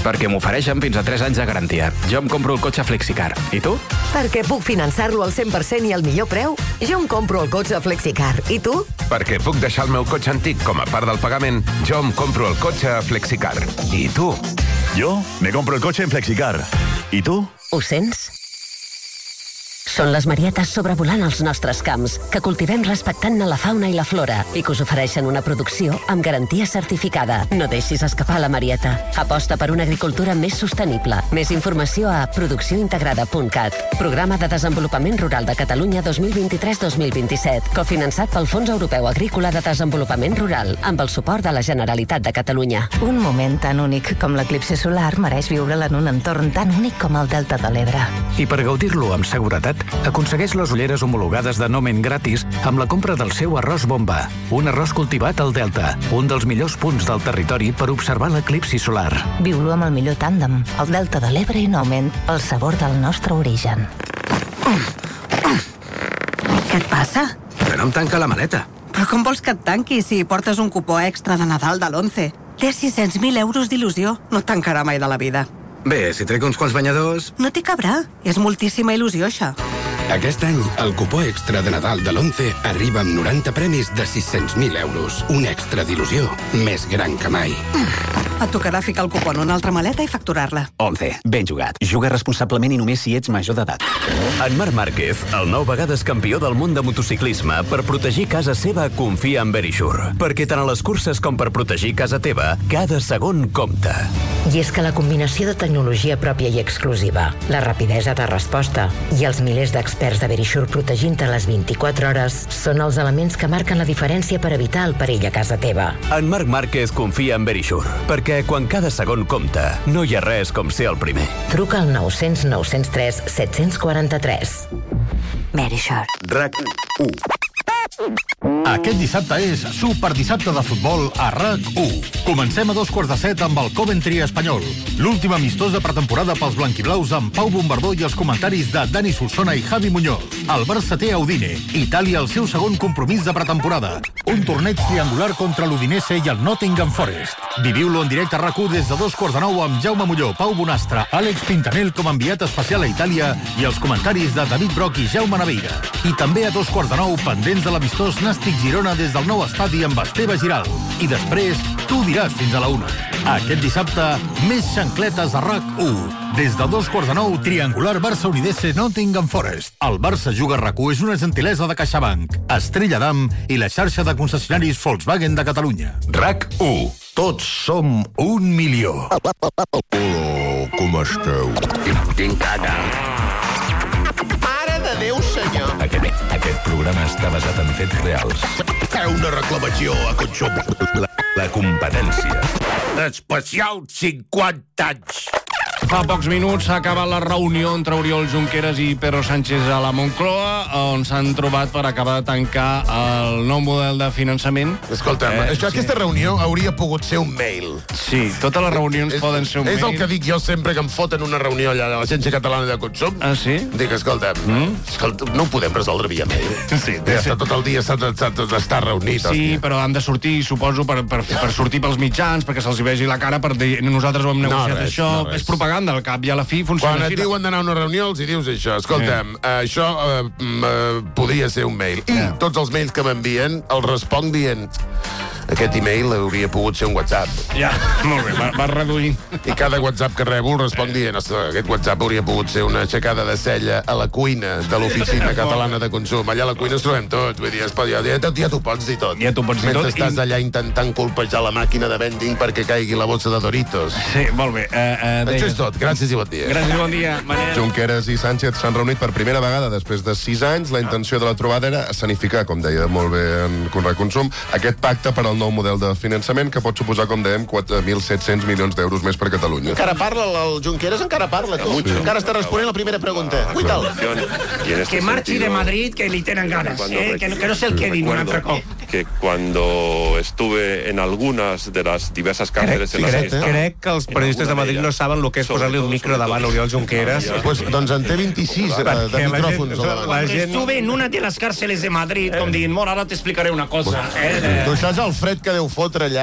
Perquè m'ofereixen fins a 3 anys de garantia. Jo em compro el cotxe Flexicar. I tu? Perquè puc finançar-lo al 100% i al millor preu. Jo em compro el cotxe Flexicar. I tu? Perquè puc deixar el meu cotxe antic com a part del pagament. Jo em compro el cotxe Flexicar. I tu? Yo me compro el coche en Flexicar. ¿Y tú? Ho sents? Són les marietes sobrevolant els nostres camps, que cultivem respectant la fauna i la flora i que us ofereixen una producció amb garantia certificada. No deixis escapar la marieta. Aposta per una agricultura més sostenible. Més informació a produccióintegrada.cat. Programa de Desenvolupament Rural de Catalunya 2023-2027, cofinançat pel Fons Europeu Agrícola de Desenvolupament Rural, amb el suport de la Generalitat de Catalunya. Un moment tan únic com l'eclipsi solar mereix viure'l en un entorn tan únic com el Delta de l'Ebre. I per gaudir-lo amb seguretat, aconsegueix les ulleres homologades de Nomen gratis amb la compra del seu arròs bomba. Un arròs cultivat al Delta, un dels millors punts del territori per observar l'eclipsi solar. Viu-lo amb el millor tàndem, el Delta de l'Ebre i Nomen, el sabor del nostre origen. Què et passa? Que no em tanca la maleta. Però com vols que et tanqui si portes un cupó extra de Nadal de l'11? Té 600.000 euros d'il·lusió. No et tancarà mai de la vida. Bé, si trec uns quants banyadors... No t'hi cabrà. És moltíssima il·lusió, això. Aquest any, el cupó extra de Nadal de l'11 arriba amb 90 premis de 600.000 euros. Un extra d'il·lusió més gran que mai. Et tocarà ficar el cupó en una altra maleta i facturar-la. 11. Ben jugat. Juga responsablement i només si ets major d'edat. En Marc Márquez, el 9 vegades campió del món de motociclisme, per protegir casa seva confia en Verisure. Perquè tant a les curses com per protegir casa teva, cada segon compta. I és que la combinació de tecnologia pròpia i exclusiva, la rapidesa de resposta i els milers d'experts de Verisure protegint-te les 24 hores són els elements que marquen la diferència per evitar el perill a casa teva. En Marc Márquez confia en Verisure, perquè quan cada segon compta, no hi ha res com ser el primer. Truca al 900 903 743. Verisure. RAC1. Aquest dissabte és Superdissabte de futbol a RAC1. Comencem a 2:15 amb el Coventry espanyol. L'últim amistós de pretemporada pels blanquiblaus amb Pau Bombardó i els comentaris de Dani Solsona i Javi Muñoz. El Barça té a Udine. Itàlia el seu segon compromís de pretemporada. Un torneig triangular contra l'Udinese i el Nottingham Forest. Viviu-lo en directe a RAC1 des de 2:15 amb Jaume Molló, Pau Bonastre, Àlex Pintanel com a enviat especial a Itàlia i els comentaris de David Broc i Jaume Naveira. I també a 2:15 pendents de l'amistós Nàstic Girona des del nou estadi amb Esteve Giral. I després, tu diràs fins a la 1. Aquest dissabte, més xancletes a RAC1. Des de 2:15, triangular Barça-Udinese Nottingham Forest. El Barça juga a RAC1 és una gentilesa de CaixaBank, Estrella d'Am i la xarxa de concessionaris Volkswagen de Catalunya. RAC1. Tots som 1 milió. Hola, com esteu? Tinc caga. Mare de Déu, senyor. Aquest programa està basat en fets reals. Feu una reclamació a Consum. La competència. Especial 50 anys. Fa pocs minuts s'ha acabat la reunió entre Oriol Junqueras i Pedro Sánchez a la Moncloa, on s'han trobat per acabar de tancar el nou model de finançament. Escolta'm, aquesta reunió hauria pogut ser un mail. Sí, totes les reunions poden ser un mail. És el que dic jo sempre que em foten una reunió allà a l'Agència Catalana de Consum. Ah, sí? Dic, escolta'm, no ho podem resoldre via mail. Sí, ja està tot el dia, s'ha d'estar reunit. Sí, però han de sortir, suposo, per sortir pels mitjans, perquè se'ls vegi la cara, per dir, nosaltres ho hem negociat això, és propaganda, al cap i a la fi funciona quan així. Et diuen d'anar a una reunió els hi dius això, escolta'm, això podria ser un mail, i tots els mails que m'envien els responc dient aquest e-mail hauria pogut ser un WhatsApp. Ja, molt bé, va reduint. I cada WhatsApp que rebo el responc dient aquest WhatsApp hauria pogut ser una aixecada de cella a la cuina de l'Oficina Catalana de Consum. Allà a la cuina ens trobem tots, vull dir, ja t'ho pots dir tot. Ja t'ho pots dir tot. Mentre estàs allà intentant colpejar la màquina de vending perquè caigui la bossa de Doritos. Sí, molt bé. Això és tot. Gràcies i bon dia. Gràcies i bon dia, Manel. Junqueras i Sánchez s'han reunit per primera vegada després de 6 anys. La intenció de la trobada era escenificar, com deia molt bé en Conrad Consum, aquest pacte per al nou model de finançament que pot suposar, com dèiem, 4.700 milions d'euros més per Catalunya. Encara parla, el Junqueras encara parla, tu. Encara està responent la primera pregunta. Cuita'l. Que marchi de Madrid, que li tenen ganas, que no sé el que diga un altre cop. Que cuando estuve en algunas de las diversas cárceles en las que estaba... Crec que els periodistes de Madrid no saben el que és posar-li un micro davant a Oriol Junqueras. Doncs en té 26 de micròfons. Estuve en una de las cárceles de Madrid, com dient, ara t'explicaré una cosa. Tu saps el fred que deu fotre allà?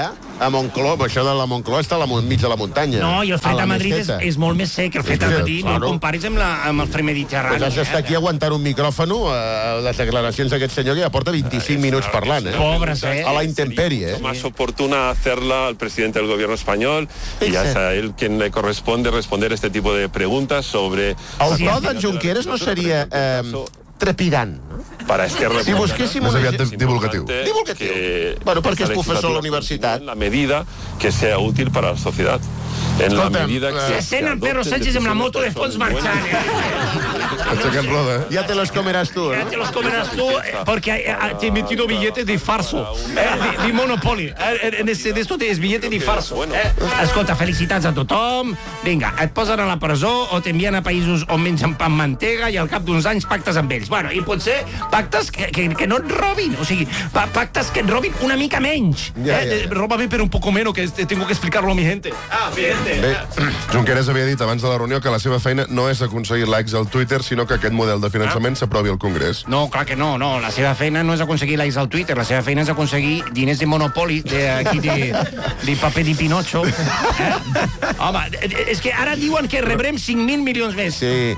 a Moncloa, això de la Moncloa està mig de la muntanya. No, i el fred a Madrid és molt més sec. El fred a Madrid no el comparis amb el fred mediterrani. Pues has d'estar aquí aguantant un micròfon a les declaracions d'aquest senyor que ja porta 25 minuts parlant, Pobres, a la intempèrie, Más oportuna hacerla al presidente del gobierno español y es a él quien le corresponde responder este tipo de preguntas sobre... El to d'en Junqueras no seria trepidant, no? Para Esquerra si busquéssim més aviat divulgatiu. Bueno, perquè és professor a la universitat. En la medida que sea útil para la sociedad. En la medida que se escena Pedro Sánchez amb la moto de fons marxant. Aixecant roda, Ya te los comerás tú, ¿no? Ya te los comerás tú, porque te he metido billetes de farso, de Monopoly. Esto és billete de farso. Escolta, felicitats a tothom. Vinga, et posen a la presó o t'envien a països on mengen pa amb mantega i al cap d'uns anys pactes amb ells. Bueno, i potser pactes que no et robin. O sigui, pactes que et robin una mica menys. Róbame pero un poco menos, que tengo que explicarlo a mi gente. Bé, Junqueras havia dit abans de la reunió que la seva feina no és aconseguir likes al Twitter, sinó que aquest model de finançament s'aprovi al Congrés. No, clar que no. La seva feina no és aconseguir likes al Twitter, la seva feina és aconseguir diners de Monopoly, de paper de Pinocho. Home, és que ara diuen que rebrem 5.000 milions més. Sí,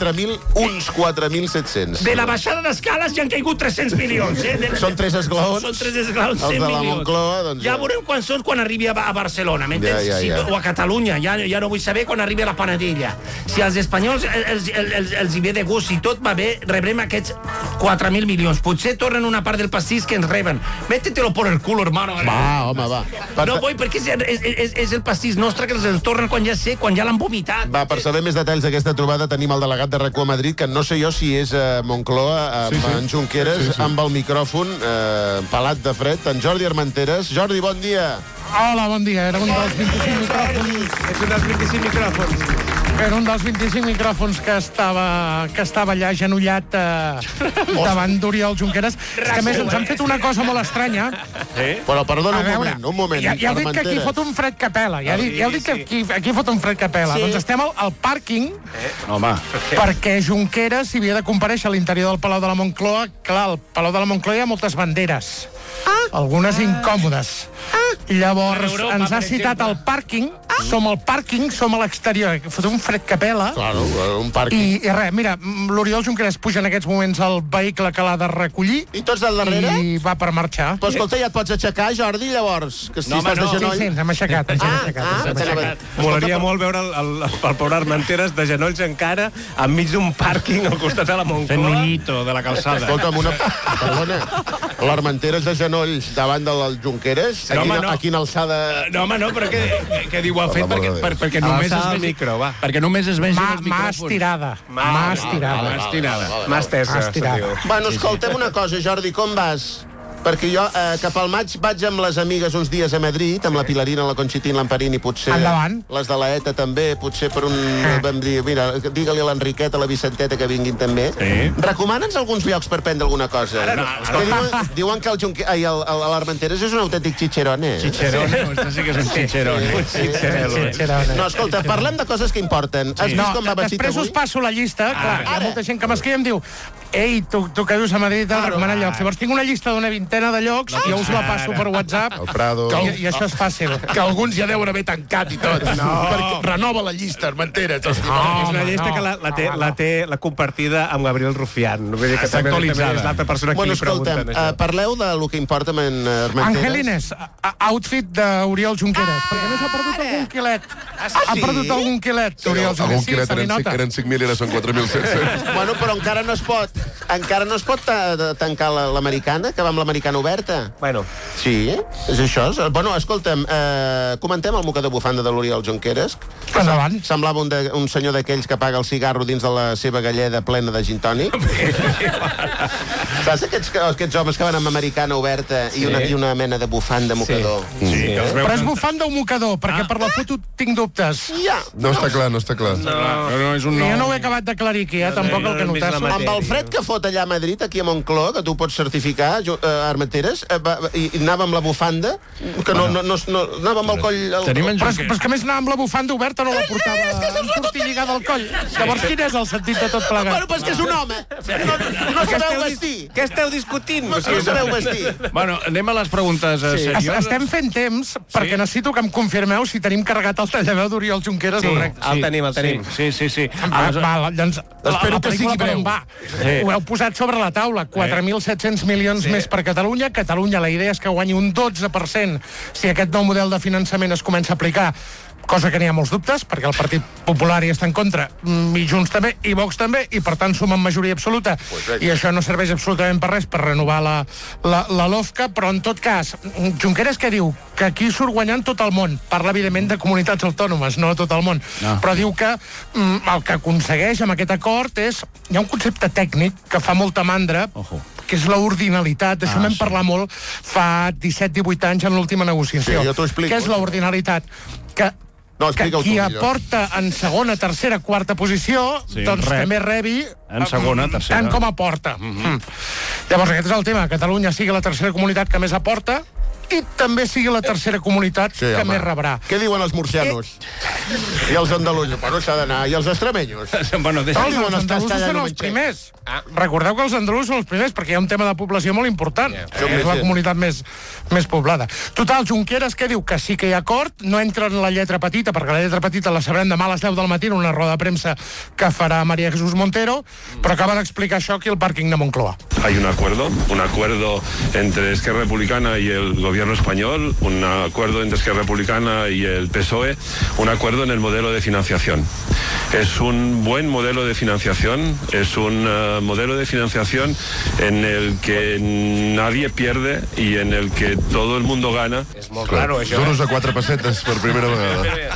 4.700. De la baixada d'escales ja han caigut 300 milions. Són 3 esglaons. Són 3 esglaons, 100 milions. Els de la Moncloa, doncs... Ja veurem quan són quan arribi a Barcelona, m'entens? O a Catalunya, ja no vull saber quan arribi a la Panadella. Si als espanyols els hi ve de gust, si tot va bé, rebrem aquests 4.000 milions. Potser tornen una part del pastís que ens reben. Métetelo por el culo, hermano. Va, home, va. No vull, perquè és el pastís nostre que ens tornen quan ja l'han vomitat. Va, per saber més detalls d'aquesta trobada tenim el delegat de RAC1 a Madrid, que no sé jo si és Moncloa, en Junqueras, amb el micròfon pelat de fred, en Jordi Armenteres. Jordi, bon dia. Hola, bon dia. Era un dels 25 micròfons. És un dels 25 micròfons. Era un dels 25 micròfons que estava allà agenollat davant d'Oriol Junqueras. És que, a més, ens han fet una cosa molt estranya. Però, perdona, un moment. Ja heu dit que aquí fot un fred que pela. Ja heu dit que aquí fot un fred que pela. Doncs estem al pàrquing perquè Junqueras s'hi havia de comparèixer a l'interior del Palau de la Moncloa. Clar, al Palau de la Moncloa hi ha moltes banderes. Algunes incòmodes. Llavors, ens ha citat al pàrquing. Som al pàrquing, som a l'exterior. Fot un fred que pela. Claro, un pàrquing. I res, mira, l'Oriol Junqueras puja en aquests moments al vehicle que l'ha de recollir. I tots del darrere? I va per marxar. Però escolta, ja et pots aixecar, Jordi, llavors? Que si estàs de genoll... Sí, ens hem aixecat. Molaria molt veure el pobre Armenteres de genolls encara enmig d'un pàrquing al costat de la Moncloa. Fent nullito de la calçada. Escolta'm, perdona, l'Armenteres de genolls davant del Junqueras? A quina alçada... No, home, no, però què diu? Ho ha fet perquè només es vegi... Perquè només es vegi els micròfons. Mà estirada. Mà estesa. Bueno, escolta'm una cosa, Jordi, com vas? Perquè jo cap al maig vaig amb les amigues uns dies a Madrid, amb la Pilarina, la Conxitín, l'Amparín i potser... Endavant. Les de la ETA també, potser per un... Vam dir, mira, digue-li a l'Enriqueta, a la Vicenteta que vinguin també. Recomana'ns alguns llocs per prendre alguna cosa. Diuen que l'Armenteres és un autèntic chiccherone. Chiccherone, això sí que és un chiccherone. No, escolta, parlem de coses que importen. Has vist com va vestit avui? Després us passo la llista. Clar, hi ha molta gent que m'escriu i em diu ei, tu que vius a Madrid, t'has de recomanar llocs. Llavors tinc una llista d'una vintena de llocs, jo us la passo per WhatsApp. El Prado. I això és fàcil. Que alguns ja deuen haver tancat i tot. Perquè renova la llista, Armenteres. És una llista que la té la compartida amb Gabriel Rufián. Està actualitzada. És l'altra persona que li pregunten això. Parleu del que importa amb en Armenteres. Angelines, outfit d'Oriol Junqueras. Perquè no s'ha perdut algun quilet. Ha perdut algun quilet, Oriol Junqueras. Algun quilet eren 5.000 i ara són 4.700. Bueno, però encara no es pot tancar l'americana, que va amb l'americana oberta. Bueno. Sí, és això. Bueno, escolta'm, comentem el mocador bufanda de l'Oriol Junqueras. Endavant. Semblava un senyor d'aquells que paga el cigarro dins de la seva galleda plena de gin tònic. Saps aquests homes que van amb americana oberta i una mena de bufanda mocador? Sí. Però és bufanda o mocador? Perquè per la foto tinc dubtes. No està clar. No, és un jo no ho he acabat d'aclarir aquí, tampoc el que notes. Amb el fred que fot allà a Madrid, aquí a Moncloa, que tu pots certificar, Armenteres, i anava amb la bufanda, que no anava amb el coll... Però és que més anava amb la bufanda oberta, no la portava entortilligada al coll. Llavors, quin és el sentit de tot plegat? Bueno, però és que és un home. No sabeu vestir. Què esteu discutint? No sabeu vestir. Bueno, anem a les preguntes serioses. Estem fent temps, perquè necessito que em confirmeu si tenim carregat el tallaveu d'Oriol Junqueras. Correcte, el tenim. Sí. Espero que sigui breu. Ho heu posat sobre la taula. 4.700 milions més per Catalunya. Catalunya, la idea és que guanyi un 12% si aquest nou model de finançament es comença a aplicar, cosa que n'hi ha molts dubtes, perquè el Partit Popular hi està en contra, i Junts també, i Vox també, i per tant suma en majoria absoluta, i això no serveix absolutament per res, per renovar la LOFCA, però en tot cas, Junqueras què diu? Que aquí surt guanyant tot el món. Parla, evidentment, de comunitats autònomes, no tot el món. Però diu que el que aconsegueix amb aquest acord és... Hi ha un concepte tècnic que fa molta mandra, que és l'ordinalitat. D'això vam parlar molt fa 17-18 anys en l'última negociació. Sí, jo t'ho explico. Què és l'ordinalitat? Que qui aporta en segona, tercera, quarta posició, doncs també rebi en segona, tercera, tant com aporta. Llavors, aquest és el tema. Catalunya sigui la tercera comunitat que més aporta i també sigui la tercera comunitat que més rebrà. Què diuen els murcianos? I els andalusos? Bueno, s'ha d'anar. I els extremenyos? Els andalusos són els primers. Recordeu que els andalusos són els primers, perquè hi ha un tema de població molt important. És la comunitat més poblada. Total, Junqueras, què diu? Que sí que hi ha acord, no entra en la lletra petita, perquè la lletra petita la sabrem demà a les 10 del matí en una roda de premsa que farà María Jesús Montero, però acaba d'explicar això aquí al pàrquing de Moncloa. Hay un acuerdo entre Esquerra Republicana y el gobierno español, un acuerdo entre Esquerra Republicana y el PSOE, un acuerdo en el modelo de financiación. Es un buen modelo de financiación, es un modelo de financiación en el que nadie pierde y en el que todo el mundo gana. És molt raro, això. Duros a 4 pessetes per primera vegada.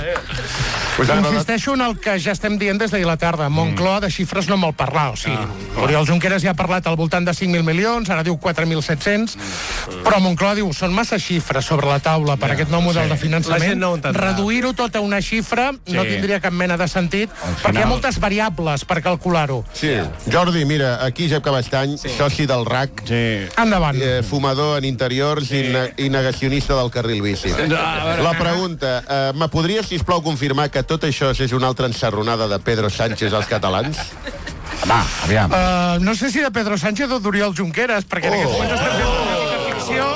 Insisteixo en el que ja estem dient des d'ahir a la tarda. Moncloa de xifres no vol parlar. O sigui, Oriol Junqueras ja ha parlat al voltant de 5.000 milions, ara diu 4.700, però Moncloa diu, són massa xifres sobre la taula per aquest nou model de finançament. Reduir-ho tot a una xifra no tindria cap mena de sentit, perquè hi ha moltes variables per calcular-ho. Sí. Jordi, mira, aquí Jep Cabestany, soci del RAC, endavant, fumador en interiors i negacionista del carril bici. La pregunta, me podries, sisplau, confirmar que tot això és una altra ensarronada de Pedro Sánchez als catalans? Va, aviam. No sé si de Pedro Sánchez o d'Oriol Junqueras, perquè en aquests moments estem fent política ficció.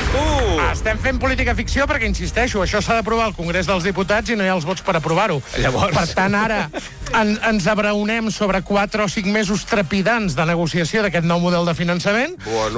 Estem fent política ficció perquè, insisteixo, això s'ha d'aprovar al Congrés dels Diputats i no hi ha els vots per aprovar-ho. Per tant, ara ens abraonem sobre 4 o 5 mesos trepidants de negociació d'aquest nou model de finançament.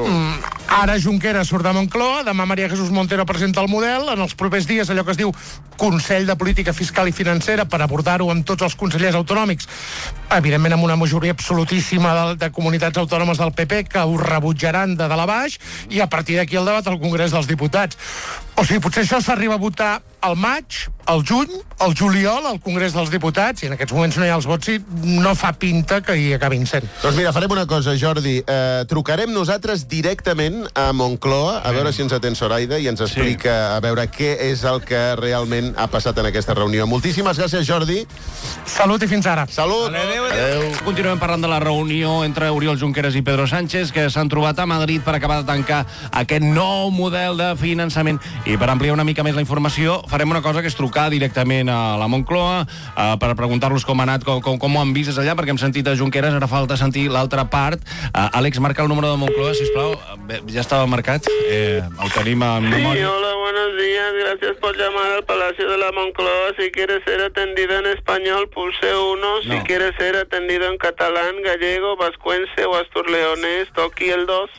Ara Junqueras surt de Moncloa, demà María Jesús Montero presenta el model, en els propers dies allò que es diu Consell de Política Fiscal i Financera per abordar-ho amb tots els consellers autonòmics, evidentment amb una majoria absolutíssima de comunitats autònomes del PP que ho rebutjaran de dalt a baix, i a partir d'aquí el debat al Congrés dels Diputats. O sigui, potser això s'arriba a votar al maig, al juny, al juliol, al Congrés dels Diputats, i en aquests moments no hi ha els vots i no fa pinta que hi acabin sent. Doncs mira, farem una cosa, Jordi. Trucarem nosaltres directament a Moncloa, a veure si ens atén Zoraida i ens explica a veure què és el que realment ha passat en aquesta reunió. Moltíssimes gràcies, Jordi. Salut i fins ara. Salut. Adéu. Continuem parlant de la reunió entre Oriol Junqueras i Pedro Sánchez, que s'han trobat a Madrid per acabar de tancar aquest nou model de finançament. I per ampliar una mica més la informació, farem una cosa que és trucar directament a la Moncloa per preguntar-los com ha anat, com ho han vist allà, perquè hem sentit a Junqueras, ara falta sentir l'altra part. Àlex, marca el número de Moncloa, sisplau. Ja estava marcat. El tenim en memòria. Sí, hola, buenos días. Gracias por llamar al Palacio de la Moncloa. Si quieres ser atendido en español, pulse 1. Si quieres ser atendido en catalán, gallego, vascuence o asturleonés, toqui el 2.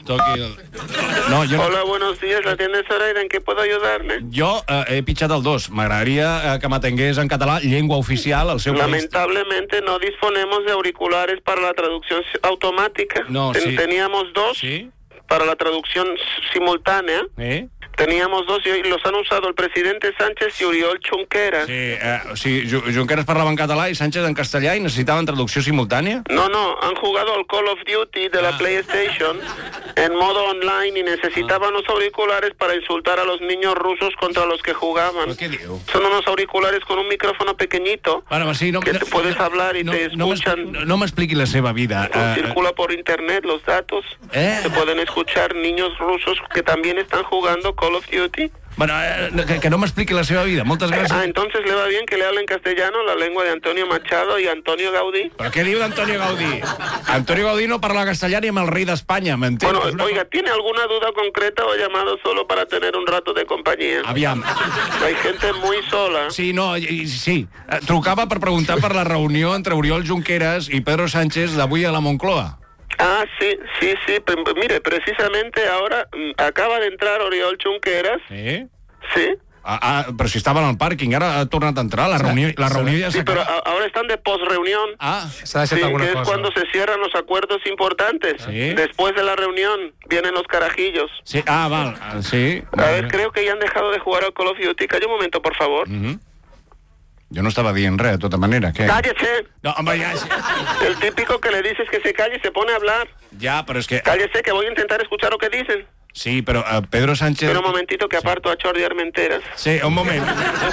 Hola, buenos días. ¿La tienes Zoraida? ¿En qué puedo ayudarle? Jo he pitjat el 2. M'agradaria que m'atengués en català, llengua oficial, el seu país. Lamentablemente no disponemos de auriculares para la traducción automática. No, Teníamos 2. Sí. para la traducción simultánea. Teníamos dos y los han usado el presidente Sánchez y Oriol Junqueras. Sí, Junqueras parlava en català i Sánchez en castellà i necessitaven traducció simultània? No, han jugado al Call of Duty de la PlayStation en modo online y necesitaban los auriculares para insultar a los niños rusos contra los que jugaban. ¿Qué diu? Son unos auriculares con un micrófono pequeñito que te puedes hablar y te escuchan. No m'expliqui la seva vida. Circula por internet los datos. Se pueden escuchar niños rusos que también están jugando Call of Duty. Bueno, que no m'expliqui la seva vida. Moltes gràcies. Entonces le va bien que le hable en castellano la lengua de Antonio Machado y Antonio Gaudí. ¿Pero qué diu d'Antonio Gaudí? Antonio Gaudí no parla castellà ni amb el rei d'Espanya, m'entens? Bueno, oiga, ¿tiene alguna duda concreta o ha llamado solo para tener un rato de compañía? Aviam. Hay gente muy sola. Sí, no, sí. Trucava per preguntar per la reunió entre Oriol Junqueras i Pedro Sánchez d'avui a la Moncloa. Sí. Mire, precisamente ahora acaba de entrar Oriol Junqueras. Sí? Sí. Però si estava en el pàrquing, ara ha tornat a entrar, la reunió ja s'ha... Sí, pero ahora están de postreunión. S'ha deixat alguna cosa. Que es cuando se cierran los acuerdos importantes. Sí. Después de la reunión vienen los carajillos. Sí, val, sí. A ver, creo que ya han dejado de jugar al Call of Duty. Calla un momento, por favor. Jo no estava dient res, de tota manera. ¡Cállese! No, home, ja... El típico que le dices que se calle y se pone a hablar. Ja, però és que... Cállese, que voy a intentar escuchar lo que dicen. Sí, però Pedro Sánchez... Espera un momentito que aparto a Jordi Armenteras. Sí, un moment.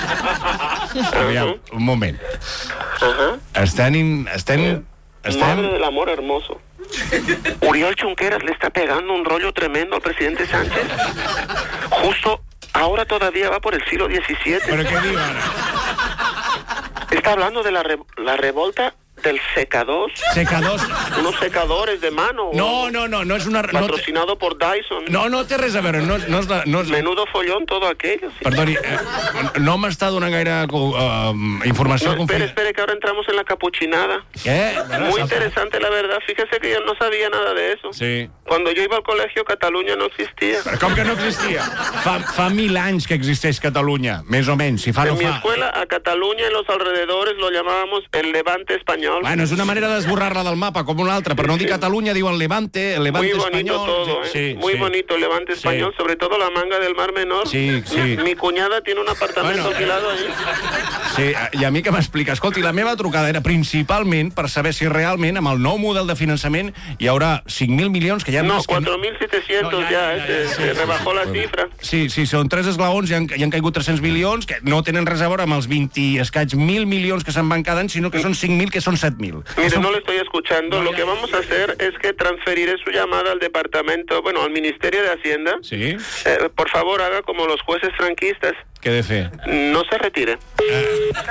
Aviam, un moment. Estem... Madre del amor hermoso. Oriol Junqueras le está pegando un rollo tremendo al presidente Sánchez. Justo ahora todavía va por el siglo XVII. ¿Pero qué digo ahora? Está hablando de la revolta del secador. Secadors? Unos secadores de mano. No és una... Patrocinado por Dyson. No té res a veure, no és... Menudo follón todo aquello. Sí. Perdoni, no m'està donant gaire informació. No, espere, que ahora entramos en la capuchinada. ¿Qué? Muy interesante, la verdad. Fíjese que yo no sabía nada de eso. Sí. Cuando yo iba al colegio, Catalunya no existía. Però com que no existia? Fa 1000 anys que existeix Catalunya, més o menys. Si fa, en no mi fa. escuela, a Catalunya y los alrededores lo llamábamos el Levante español. Bueno, és una manera d'esborrar-la del mapa, com una altra, però no dir Catalunya, diuen Levante muy bonito español. Todo, sí, muy bonito el Levante español, sobre todo la manga del Mar Menor. Sí. Mi cuñada tiene un apartamento alquilado ahí. Sí, i a mi que m'explica, escolti, la meva trucada era principalment per saber si realment amb el nou model de finançament hi haurà 5.000 milions que ja... No, 4.700 se rebajó la cifra. Sí, són 3 esglaons i han caigut 300 milions que no tenen res a veure amb els 20 i escaig 1.000 milions que se'n van cada any, sinó que són 5.000 que són 7.000. Mire, no le estoy escuchando. Lo que vamos a hacer es que transferiré su llamada al departamento, al Ministerio de Hacienda. Sí. Por favor, haga como los jueces franquistas. Què he de fer? No se retire.